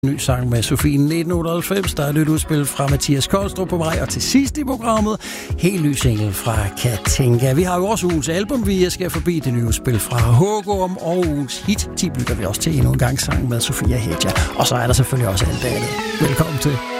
Ny sang med Sofie 1998, der er et udspil fra Mathias Kolstrup på mig, og til sidst i programmet, helt ny single fra Katinka. Vi har jo også ugens album, vi skal forbi det nye udspil fra Hågorm, og ugens hit, 10 bygger vi også til endnu en gang sang med Sofia Hedja. Og så er der selvfølgelig også alt andet. Velkommen til.